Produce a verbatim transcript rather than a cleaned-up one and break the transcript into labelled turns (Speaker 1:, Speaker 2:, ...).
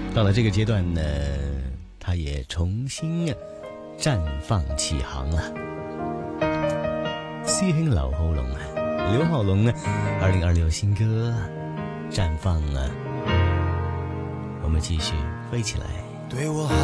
Speaker 1: 到了这个阶段呢，他也重新绽放起航了。師兄劉浩龍啊，劉浩龍呢，二零二六新歌绽放了，我們繼續飛起來。
Speaker 2: 對我